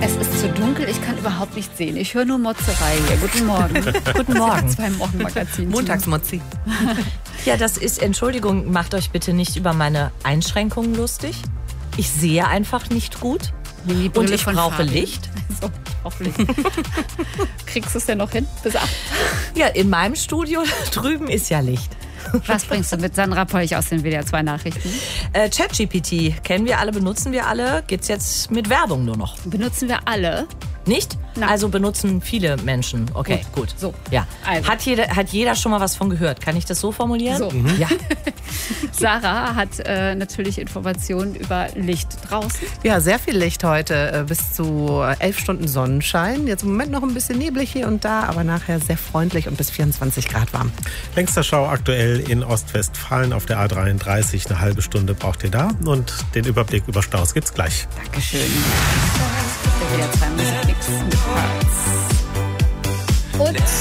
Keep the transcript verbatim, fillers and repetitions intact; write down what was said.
Es ist zu dunkel, ich kann überhaupt nicht sehen. Ich höre nur Motzerei hier. Guten Morgen. Guten Morgen. Zwei Morgenmagazin. Montagsmozzi. Ja, das ist, Entschuldigung, macht euch bitte nicht über meine Einschränkungen lustig. Ich sehe einfach nicht gut. Und ich brauche Fabian. Licht. So, ich brauche Licht. Kriegst du es denn noch hin? Bis acht? Ja, in meinem Studio drüben ist ja Licht. Was bringst du mit? Sandra Polch aus den W D R zwei Nachrichten? Äh, ChatGPT kennen wir alle, benutzen wir alle. Geht's jetzt mit Werbung nur noch? Benutzen wir alle? Nicht? Nein. Also benutzen viele Menschen. Okay, gut. gut. So. Ja. Also. Hat, jeder, hat jeder schon mal was von gehört? Kann ich das so formulieren? So. Mhm. Ja. Sarah hat äh, natürlich Informationen über Licht draußen. Ja, sehr viel Licht heute. Äh, bis zu elf Stunden Sonnenschein. Jetzt im Moment noch ein bisschen neblig hier und da, aber nachher sehr freundlich und bis vierundzwanzig Grad warm. Längster Stau aktuell in Ostwestfalen auf der A dreiunddreißig. Eine halbe Stunde braucht ihr da. Und den Überblick über Staus gibt's gleich. Dankeschön. Der W D R zwei Musikmix mit Parts. Und